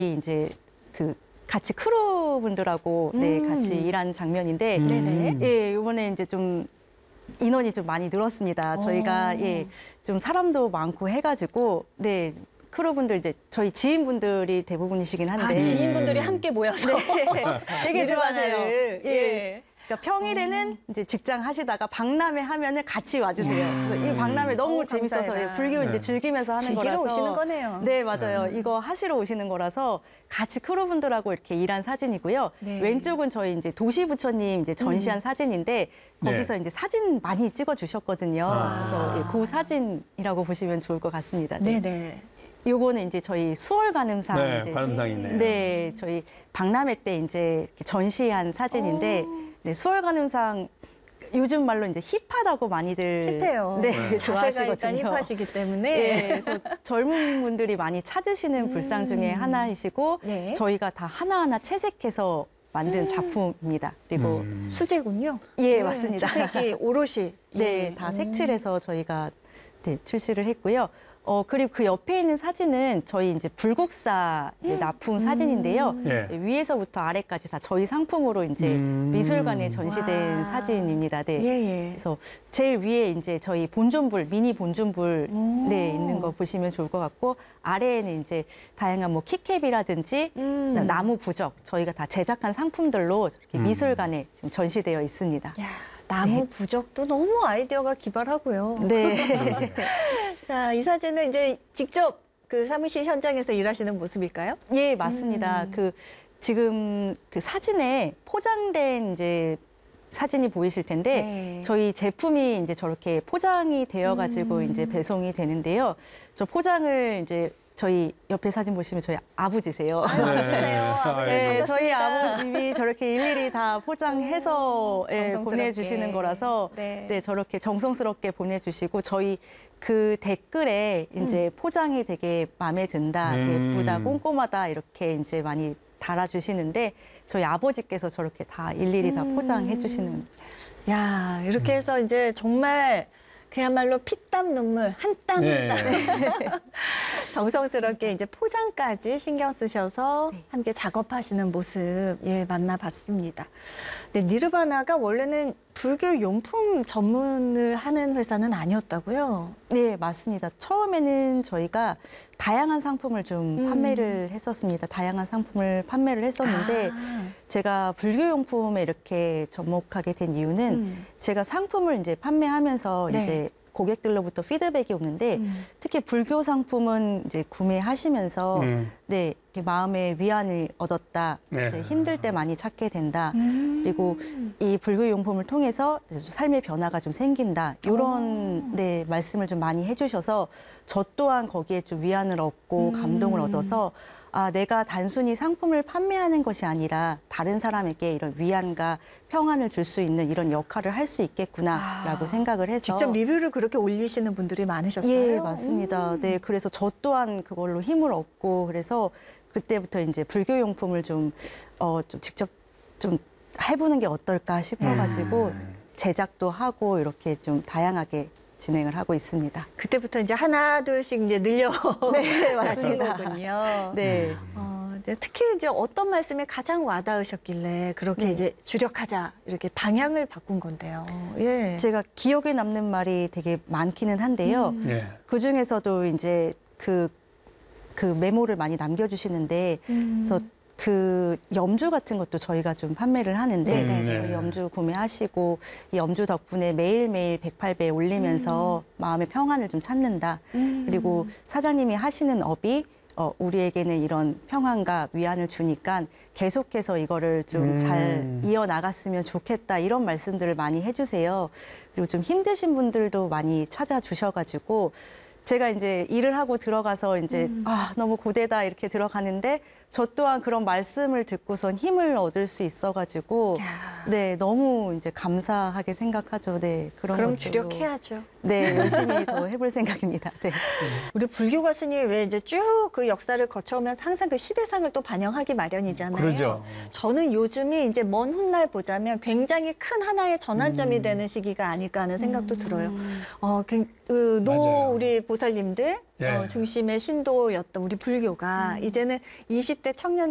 이제 그 같이 크루분들하고 같이 일한 장면인데 예, 이번에 이제 좀 인원이 좀 많이 늘었습니다. 저희가 좀 사람도 많고 해가지고 크루분들 이제 저희 지인분들이 대부분이시긴 한데 지인분들이 함께 모여서 되게 좋아하세요. 예. 그러니까 평일에는 이제 직장 하시다가 박람회 하면은 같이 와주세요. 그래서 이 박람회 너무 재밌어서 감사해라. 불교 이제 즐기면서 하는 즐기러 거라서 오시는 거네요. 네, 맞아요. 이거 하시러 오시는 거라서 같이 크루분들하고 이렇게 일한 사진이고요. 왼쪽은 저희 이제 도시부처님 이제 전시한 사진인데 거기서 이제 사진 많이 찍어 주셨거든요. 그래서 그 사진이라고 보시면 좋을 것 같습니다. 네네. 요거는 이제 저희 수월 관음상 이제 관음상이 있네요. 네, 저희 박람회 때 이제 이렇게 전시한 사진인데 수월 관음상 요즘 말로 이제 힙하다고 많이들 힙해요. 좋아하시거든요. 일단 힙하시기 때문에. 네, 그래서 젊은 분들이 많이 찾으시는 불상 중에 하나이시고 저희가 다 하나하나 채색해서 만든 작품입니다. 그리고 수제군요. 예, 맞습니다. 채색이 오롯이. 네, 다 색칠해서 저희가 출시를 했고요. 그리고 그 옆에 있는 사진은 저희 이제 불국사 이제 납품 사진인데요. 위에서부터 아래까지 다 저희 상품으로 이제 미술관에 전시된 사진입니다. 그래서 제일 위에 이제 저희 본존불, 미니 본존불 있는 거 보시면 좋을 것 같고 아래에는 이제 다양한 뭐 키캡이라든지 나무 부적 저희가 다 제작한 상품들로 이렇게 미술관에 지금 전시되어 있습니다. 나무 부적도 너무 아이디어가 기발하고요. 네. 자, 이 사진은 이제 직접 그 사무실 현장에서 일하시는 모습일까요? 예, 맞습니다. 지금 그 사진에 포장된 이제 사진이 보이실 텐데 저희 제품이 이제 저렇게 포장이 되어 가지고 이제 배송이 되는데요. 저 포장을 이제 저희 옆에 사진 보시면 저희 아버지세요. 네, 저희 아버님이 저렇게 일일이 다 포장해서 보내주시는 거라서 저렇게 정성스럽게 보내주시고 저희 그 댓글에 이제 포장이 되게 마음에 든다, 예쁘다, 꼼꼼하다 이렇게 이제 많이 달아주시는데 저희 아버지께서 저렇게 다 일일이 다 포장해 주시는. 야, 이렇게 해서 이제 정말 그야말로 피땀 눈물 한 땀 한 땀 정성스럽게 이제 포장까지 신경 쓰셔서 함께 작업하시는 모습 만나봤습니다. 네, 니르바나가 원래는 불교 용품 전문을 하는 회사는 아니었다고요? 네, 맞습니다. 처음에는 저희가 다양한 상품을 좀 판매를 했었습니다. 다양한 상품을 판매를 했었는데 제가 불교 용품에 이렇게 접목하게 된 이유는 제가 상품을 이제 판매하면서 이제 고객들로부터 피드백이 오는데 특히 불교 상품은 이제 구매하시면서 이렇게 마음의 위안을 얻었다. 힘들 때 많이 찾게 된다. 그리고 이 불교 용품을 통해서 삶의 변화가 좀 생긴다. 이런 말씀을 좀 많이 해주셔서 저 또한 거기에 좀 위안을 얻고 감동을 얻어서 내가 단순히 상품을 판매하는 것이 아니라 다른 사람에게 이런 위안과 평안을 줄 수 있는 이런 역할을 할 수 있겠구나라고 생각을 해서 직접 리뷰를 그렇게 올리시는 분들이 많으셨어요? 예, 맞습니다. 네, 그래서 저 또한 그걸로 힘을 얻고 그래서 그때부터 이제 불교 용품을 좀 직접 좀 해보는 게 어떨까 싶어가지고 제작도 하고 이렇게 좀 다양하게 진행을 하고 있습니다. 그때부터 이제 하나 둘씩 이제 늘려 맞습니다. 거군요. 네. 이제 특히 이제 어떤 말씀에 가장 와닿으셨길래 그렇게 이제 주력하자 이렇게 방향을 바꾼 건데요. 제가 기억에 남는 말이 되게 많기는 한데요. 그 중에서도 이제 그 메모를 많이 남겨주시는데 그래서 그 염주 같은 것도 저희가 좀 판매를 하는데 저희 염주 구매하시고 이 염주 덕분에 매일매일 108배 올리면서 마음의 평안을 좀 찾는다. 그리고 사장님이 하시는 업이 우리에게는 이런 평안과 위안을 주니까 계속해서 이거를 좀 잘 이어나갔으면 좋겠다. 이런 말씀들을 많이 해주세요. 그리고 좀 힘드신 분들도 많이 찾아주셔가지고 제가 이제 일을 하고 들어가서 이제 너무 고되다 이렇게 들어가는데 저 또한 그런 말씀을 듣고선 힘을 얻을 수 있어가지고 너무 이제 감사하게 생각하죠. 그런 그럼 것들로. 주력해야죠. 열심히 더 해볼 생각입니다. 우리 불교가 스님이 왜 이제 쭉 그 역사를 거쳐오면서 항상 그 시대상을 또 반영하기 마련이잖아요. 그러죠. 저는 요즘이 이제 먼 훗날 보자면 굉장히 큰 하나의 전환점이 되는 시기가 아닐까 하는 생각도 들어요. 맞아요. 우리 보살님들 예. 중심의 신도였던 우리 불교가 이제는 20대 청년